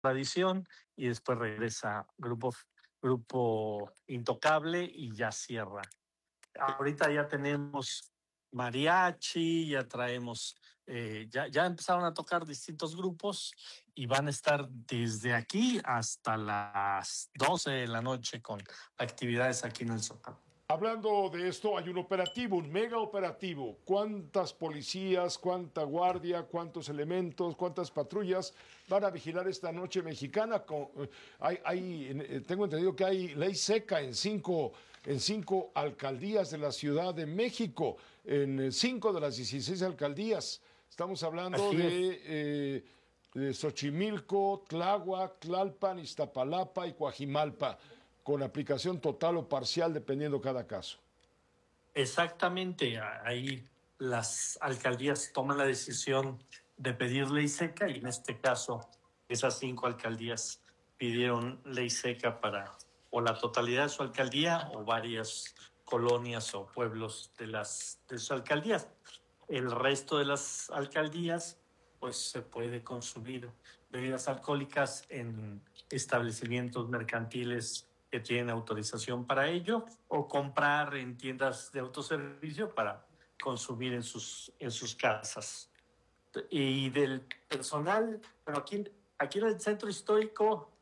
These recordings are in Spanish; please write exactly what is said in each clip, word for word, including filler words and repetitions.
tradición y después regresa Grupo, Grupo Intocable y ya cierra. Ahorita ya tenemos mariachi, ya traemos, eh, ya, ya empezaron a tocar distintos grupos y van a estar desde aquí hasta las doce de la noche con actividades aquí en el Zócalo. Hablando de esto, hay un operativo, un mega operativo. ¿Cuántas policías, cuánta guardia, cuántos elementos, cuántas patrullas van a vigilar esta noche mexicana? Hay, hay, tengo entendido que hay ley seca en cinco, en cinco alcaldías de la Ciudad de México, en cinco de las dieciséis alcaldías. Estamos hablando Así es. de, eh, de Xochimilco, Tláhuac, Tlalpan, Iztapalapa y Coajimalpa, con aplicación total o parcial dependiendo cada caso. Exactamente, ahí las alcaldías toman la decisión de pedir ley seca y en este caso esas cinco alcaldías pidieron ley seca para o la totalidad de su alcaldía o varias colonias o pueblos de las de sus alcaldías. El resto de las alcaldías pues se puede consumir bebidas alcohólicas en establecimientos mercantiles que tienen autorización para ello o comprar en tiendas de autoservicio para consumir en sus, en sus casas. Y del personal, bueno, aquí, aquí en el centro histórico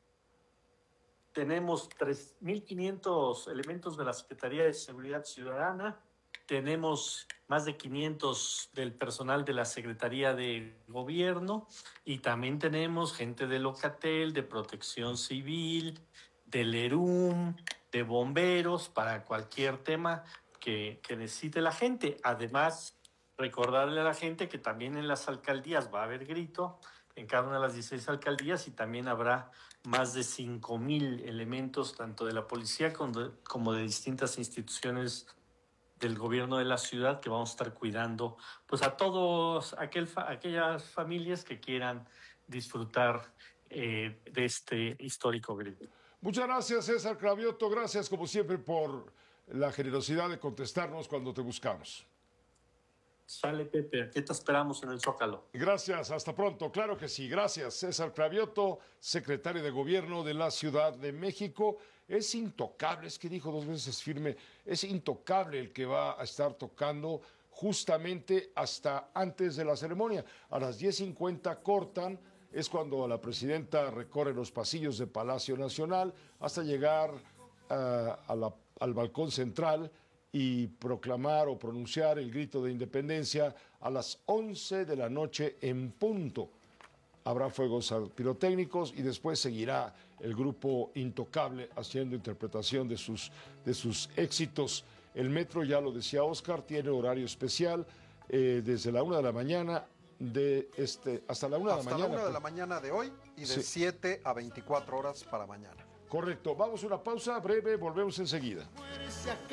tenemos tres mil quinientos elementos de la Secretaría de Seguridad Ciudadana, tenemos más de quinientos del personal de la Secretaría de Gobierno y también tenemos gente de Locatel, de Protección Civil, del ERUM, de bomberos, para cualquier tema que, que necesite la gente. Además, recordarle a la gente que también en las alcaldías va a haber grito, en cada una de las dieciséis alcaldías, y también habrá más de cinco mil elementos, tanto de la policía como de, como de distintas instituciones del gobierno de la ciudad, que vamos a estar cuidando pues a todos aquel, aquellas familias que quieran disfrutar eh, de este histórico grito. Muchas gracias, César Cravioto. Gracias, como siempre, por la generosidad de contestarnos cuando te buscamos. Sale, Pepe. Aquí te esperamos en el Zócalo. Gracias, hasta pronto. Claro que sí. Gracias, César Cravioto, secretario de Gobierno de la Ciudad de México. Es intocable, es que dijo dos veces firme, es intocable el que va a estar tocando justamente hasta antes de la ceremonia. A las diez cincuenta cortan, es cuando la presidenta recorre los pasillos de Palacio Nacional hasta llegar uh, a la, al balcón central y proclamar o pronunciar el grito de independencia a las once de la noche en punto. Habrá fuegos pirotécnicos y después seguirá el grupo Intocable haciendo interpretación de sus, de sus éxitos. El metro, ya lo decía Oscar, tiene horario especial eh, desde la una de la mañana de este, hasta la una de la mañana. Hasta la una de la mañana de hoy y de sí. siete a veinticuatro horas para mañana. Correcto. Vamos a una pausa breve, volvemos enseguida.